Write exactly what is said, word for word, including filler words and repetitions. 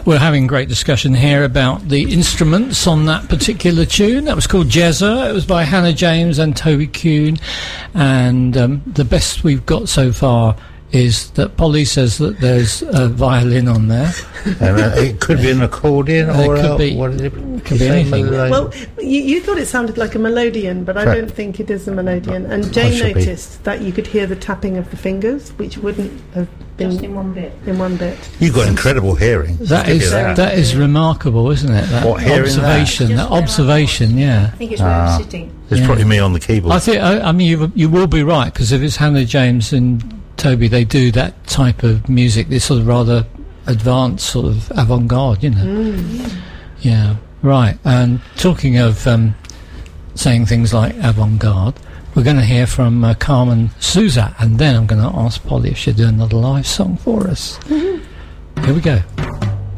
we're having great discussion here about the instruments on that particular tune. That was called Jezza. It was by Hannah James and Toby Kuhn. And um, the best we've got so far is that Polly says that there's a violin on there. And, uh, it could be an accordion or it could a, be, what is it? Could be anything. Well, you, you thought it sounded like a melodeon, but I Correct. don't think it is a melodeon. And Jane Possibly. noticed that you could hear the tapping of the fingers, which wouldn't have been Just in one bit. in one bit. You've got incredible hearing. That Give you is that. that is remarkable, isn't it? That What, hearing observation, that? that Just where I observation, yeah. I think it's where Ah. I'm sitting. It's Yeah. probably me on the keyboard. I think I, I mean you you will be right, because if it's Hannah James and Toby, they do that type of music. This sort of rather advanced, sort of avant-garde, you know. Mm. Yeah, right. And talking of um, saying things like avant-garde, we're going to hear from uh, Carmen Souza, and then I'm going to ask Polly if she'll do another live song for us. Mm-hmm. Here we go.